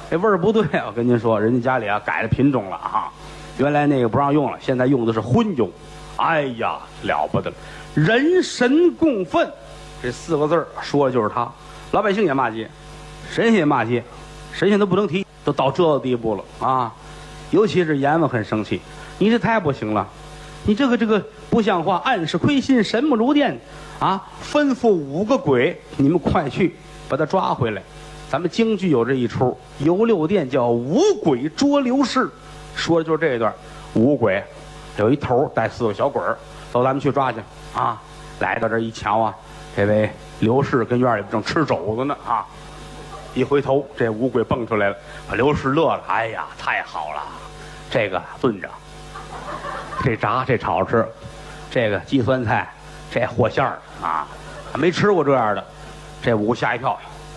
这味儿不对，我跟您说，人家家里啊改了品种了啊，原来那个不让用了，现在用的是荤酒。哎呀，了不得了，人神共愤，这4个字儿说的就是他。老百姓也骂街，神仙也骂街，神仙都不能提，都到这个地步了啊！尤其是阎王很生气，你这太不行了，你这个不像话，暗室亏心，神不如电啊！吩咐5个鬼，你们快去把他抓回来。咱们京剧有这一出，游六殿叫五鬼捉刘氏，说的就是这一段。5鬼有一头带4个小鬼儿，走，咱们去抓去啊！来到这一瞧啊，这位刘氏跟院里正吃肘子呢啊！一回头，这5鬼蹦出来了，把刘氏乐了。哎呀，太好了，这个炖着，这炸，这炒着吃，这个鸡酸菜，这和馅儿啊，还没吃过这样的。这5个吓一跳，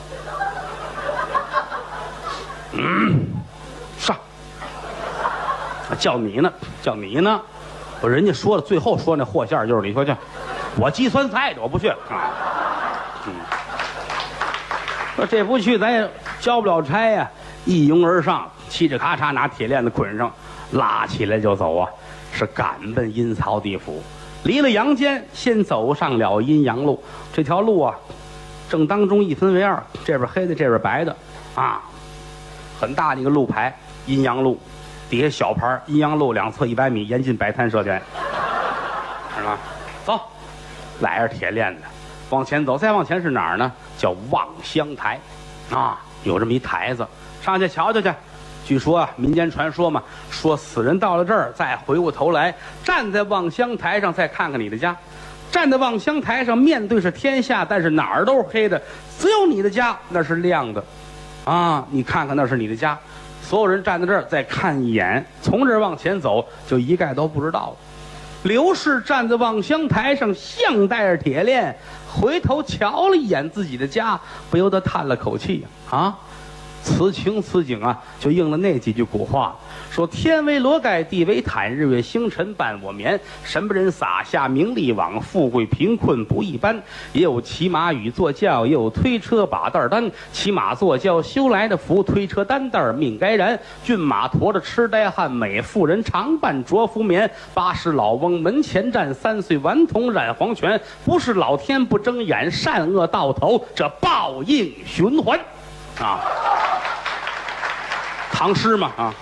上，叫你呢，叫你呢。我人家说了，最后说那和馅儿就是你说去，我鸡酸菜的我不去啊。说这不去咱也交不了差呀，一拥而上，嘁哧咔嚓拿铁链子捆上，拉起来就走啊，是赶奔阴曹地府。离了阳间，先走上了阴阳路。这条路啊，正当中一分为2，这边黑的，这边白的啊，很大的一个路牌，阴阳路。底下小牌，阴阳路2侧100米，严禁摆摊设拳，是吧？走，来着铁链子，往前走，再往前是哪儿呢？叫望乡台，啊，有这么一台子，上去瞧瞧去。据说啊，民间传说嘛，说死人到了这儿，再回过头来，站在望乡台上，再看看你的家。站在望乡台上，面对是天下，但是哪儿都是黑的，只有你的家那是亮的，啊，你看看那是你的家。所有人站在这儿再看一眼，从这儿往前走就一概都不知道了。刘氏站在望乡台上，像带着铁链，回头瞧了一眼自己的家，不由得叹了口气啊！此情此景啊，就应了那几句古话，说天为罗盖，地为毯，日月星辰伴我眠。什么人撒下名利网，富贵贫困不一般。也有骑马与坐轿，也有推车把担担。骑马坐轿修来的福，推车担担命该然。骏马驮着痴呆汉，美妇人常伴着服眠。80老翁门前站，3岁顽童染黄泉。不是老天不睁眼，善恶到头这报应循环。啊，唐诗嘛啊，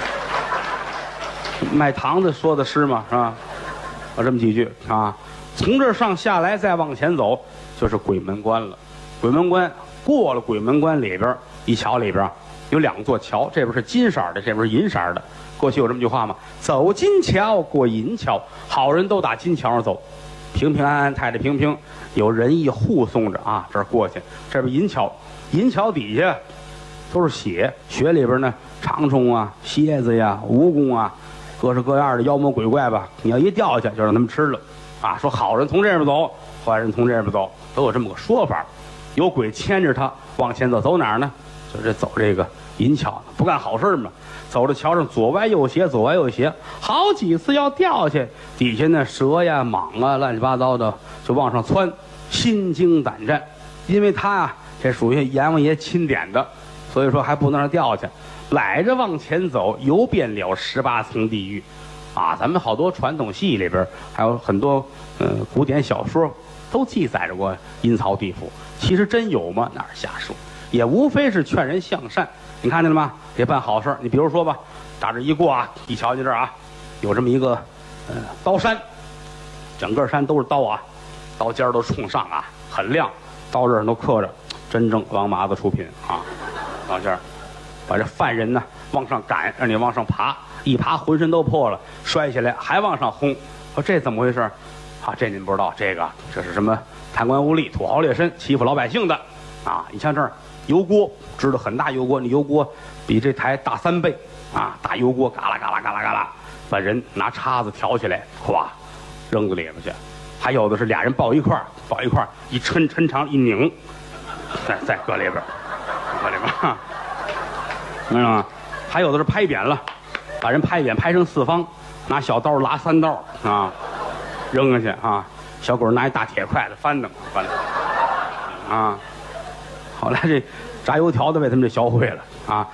卖糖的说的诗嘛是吧？有这么几句啊。从这儿上下来再往前走，就是鬼门关了。鬼门关过了，鬼门关里边一瞧，里边有2座桥，这边是金色的，这边是银色的。过去有这么句话嘛，走金桥过银桥，好人都打金桥上走，平平安安太太平平，有仁义护送着啊，这儿过去。这边银桥，银桥底下都是血，血里边呢长虫啊、蝎子呀、蜈蚣啊，各式各样的妖魔鬼怪吧。你要一掉下去，就让他们吃了啊。说好人从这边走，坏人从这边走，都有这么个说法。有鬼牵着他往前走，走哪儿呢？就是走这个银桥，不干好事嘛。走着桥上左歪右斜，左歪右斜，好几次要掉下，底下呢蛇呀、蟒啊，乱七八糟的就往上窜，心惊胆战。因为他啊，这属于阎王爷钦点的，所以说还不能让掉下，揽着往前走，游遍了18层地狱，啊，咱们好多传统戏里边，还有很多古典小说都记载着过阴曹地府。其实真有吗？那是瞎说，也无非是劝人向善。你看见了吗？别办好事。你比如说吧，打这一过啊，一瞧见这儿啊，有这么一个刀山，整个山都是刀啊，刀尖都冲上啊，很亮，刀刃上都刻着真正王麻子出品啊，到这儿把这犯人呢往上赶，让你往上爬，一爬浑身都破了，摔下来还往上轰。说这怎么回事啊？这您不知道，这是什么贪官污吏、土豪劣绅欺负老百姓的啊！你像这儿油锅，知道很大油锅，那油锅比这台大3倍啊！大油锅嘎啦嘎啦嘎啦嘎啦，把人拿叉子挑起来，咵扔到里边去。还有的是俩人抱一块儿，一抻长一拧，再搁里边，明白吗？还有的是拍扁了，把人拍扁拍成4方，拿小刀拉3刀啊，扔下去啊！小狗拿一大铁筷子翻啊！后来这炸油条的被他们这学会了啊！